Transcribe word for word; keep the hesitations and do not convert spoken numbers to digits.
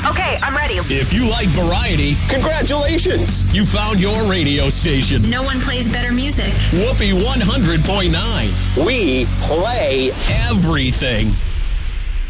Okay, I'm ready. If you like variety, congratulations. You found your radio station. No one plays better music. Whoopee one hundred point nine. We play everything.